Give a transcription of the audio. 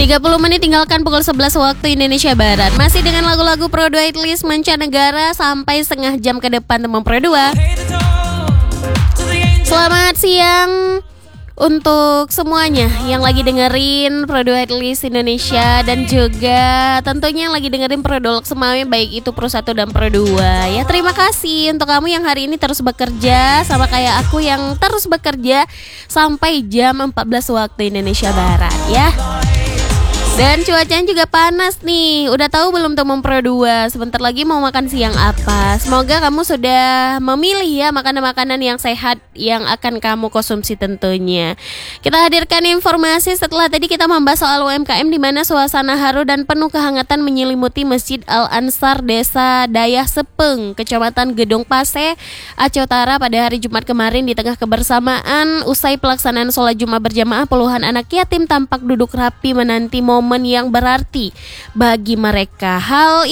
30 menit tinggalkan pukul 11 waktu Indonesia Barat. Masih dengan lagu-lagu Pro 2 List mancanegara sampai setengah jam ke depan teman Pro 2. Selamat siang untuk semuanya yang lagi dengerin Pro 2 List Indonesia dan juga tentunya yang lagi dengerin Produlog semuanya, baik itu Pro 1 dan Pro 2 ya. Terima kasih untuk kamu yang hari ini terus bekerja sama kayak aku yang terus bekerja sampai jam 14 waktu Indonesia Barat ya. Dan cuacanya juga panas nih. Udah tahu belum teman Pro 2 sebentar lagi mau makan siang apa? Semoga kamu sudah memilih ya makanan-makanan yang sehat yang akan kamu konsumsi tentunya. Kita hadirkan informasi setelah tadi kita membahas soal UMKM di mana suasana haru dan penuh kehangatan menyelimuti Masjid Al-Ansar Desa Dayah Sepeng, Kecamatan Gedong Pase, Aceh Utara pada hari Jumat kemarin. Di tengah kebersamaan usai pelaksanaan sholat Jumat berjamaah, puluhan anak yatim tampak duduk rapi menanti momen yang berarti bagi mereka. Hal